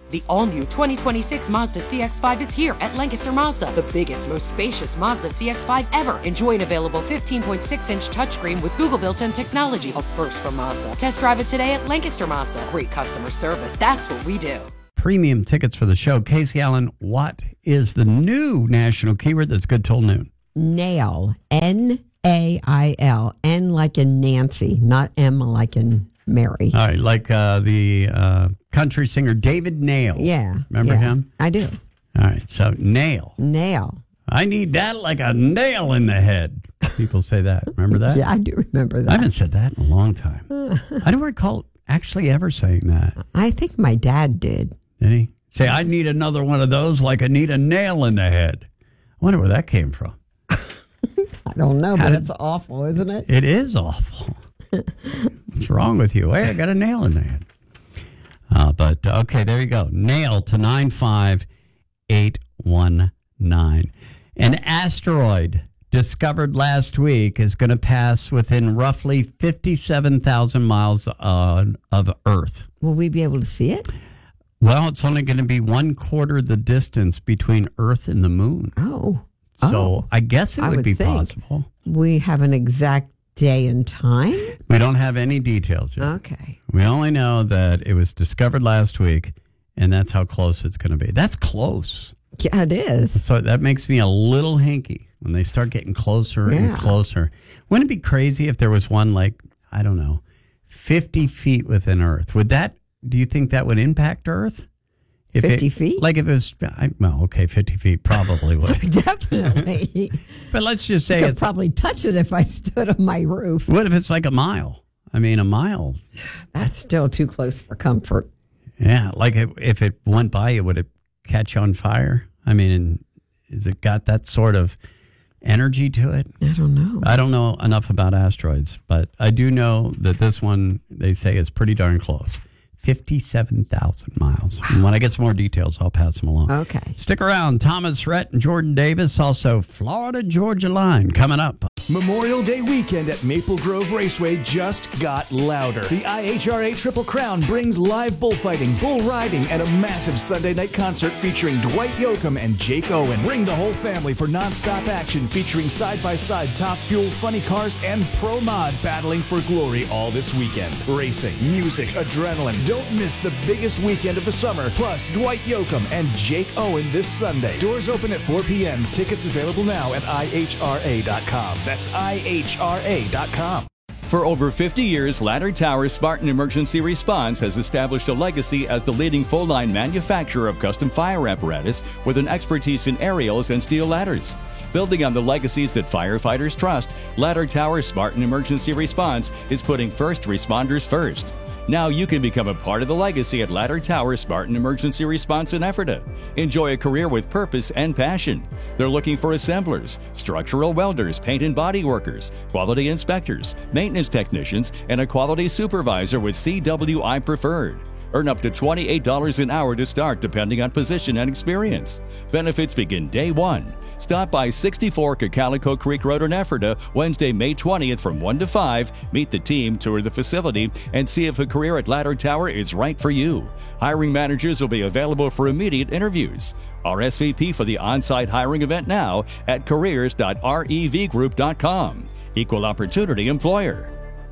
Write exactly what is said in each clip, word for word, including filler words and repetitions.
The all-new twenty twenty-six Mazda C X five is here at Lancaster Mazda, the biggest, most spacious Mazda C X five ever. Enjoy an available fifteen point six inch touchscreen with Google built-in technology, a first from Mazda. Test drive it today at Lancaster Mazda. Great customer service, that's what we do. Premium tickets for the show. Casey Allen, what is the new national keyword that's good till noon? Nail. N A I L. N like in Nancy, not M like in Mary. All right, like uh, the uh, country singer David Nail. Yeah. Remember yeah, him? I do. All right, so nail. Nail. I need that like a nail in the head. People say that. Remember that? Yeah, I do remember that. I haven't said that in a long time. I don't recall actually ever saying that. I think my dad did. Did he? Say, I need another one of those like I need a nail in the head. I wonder where that came from. I don't know, How but did- it's awful, isn't it? It is awful. What's wrong with you? Hey, I got a nail in the head. Uh, but, okay, there you go. Nail to nine five eight one nine. An asteroid discovered last week is going to pass within roughly fifty-seven thousand miles uh, of Earth. Will we be able to see it? Well, it's only going to be one quarter the distance between Earth and the moon. Oh. So oh. I guess it I would, would be think. possible. We have an exact day and time? We don't have any details yet. Okay. We only know that it was discovered last week, and that's how close it's going to be. That's close. Yeah, it is. So that makes me a little hinky when they start getting closer Yeah. and closer. Wouldn't it be crazy if there was one like, I don't know, fifty feet within Earth? Would that, do you think that would impact Earth? If fifty it, feet? Like if it was, I, well, okay, fifty feet probably would. Definitely. But let's just say I could it's, probably touch it if I stood on my roof. what if it's like a mile? I mean, a mile. That's still too close for comfort. Yeah, like if, if it went by you, would it catch on fire? I mean, is it got that sort of energy to it? I don't know. I don't know enough about asteroids, but I do know that this one, they say, is pretty darn close. fifty-seven thousand miles. And when I get some more details, I'll pass them along. Okay. Stick around. Thomas Rhett and Jordan Davis, also Florida-Georgia line, coming up. Memorial Day weekend at Maple Grove Raceway just got louder. The I H R A Triple Crown brings live bullfighting, bull riding, and a massive Sunday night concert featuring Dwight Yoakam and Jake Owen. Bring the whole family for nonstop action featuring side-by-side Top Fuel funny cars and pro mods battling for glory all this weekend. Racing, music, adrenaline. Don't miss the biggest weekend of the summer, plus Dwight Yoakam and Jake Owen this Sunday. Doors open at four p.m. Tickets available now at I H R A dot com. That's I H R A dot com. For over fifty years, Ladder Tower Spartan Emergency Response has established a legacy as the leading full-line manufacturer of custom fire apparatus with an expertise in aerials and steel ladders. Building on the legacies that firefighters trust, Ladder Tower Spartan Emergency Response is putting first responders first. Now you can become a part of the legacy at Ladder Tower Spartan Emergency Response in Ephrata. Enjoy a career with purpose and passion. They're looking for assemblers, structural welders, paint and body workers, quality inspectors, maintenance technicians, and a quality supervisor with C W I Preferred. Earn up to twenty-eight dollars an hour to start depending on position and experience. Benefits begin day one. Stop by sixty-four Cacalico Creek Road in Ephrata Wednesday, May twentieth from one to five. Meet the team, tour the facility, and see if a career at Ladder Tower is right for you. Hiring managers will be available for immediate interviews. R S V P for the on-site hiring event now at careers dot rev group dot com. Equal Opportunity Employer.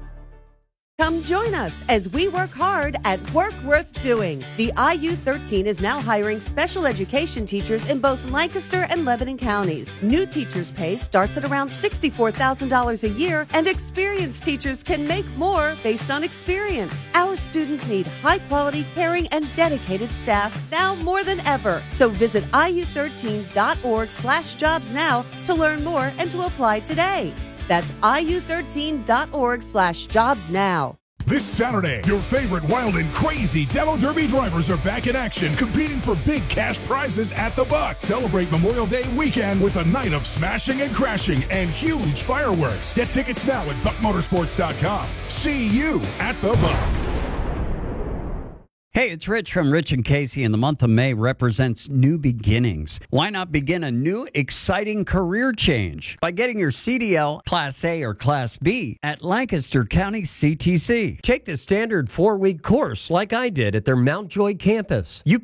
Come join us as we work hard at Work Worth Doing. The I U thirteen is now hiring special education teachers in both Lancaster and Lebanon counties. New teachers' pay starts at around sixty-four thousand dollars a year, and experienced teachers can make more based on experience. Our students need high-quality, caring, and dedicated staff now more than ever. So visit I U thirteen dot org slash jobs now to learn more and to apply today. That's I U thirteen dot org slash jobs now. This Saturday, your favorite wild and crazy Demo Derby drivers are back in action, competing for big cash prizes at the Buck. Celebrate Memorial Day weekend with a night of smashing and crashing and huge fireworks. Get tickets now at buck motorsports dot com. See you at the Buck. Hey, it's Rich from Rich and Casey, and the month of May represents new beginnings. Why not begin a new, exciting career change by getting your C D L, Class A or Class B, at Lancaster County C T C? Take the standard four-week course like I did at their Mount Joy campus. You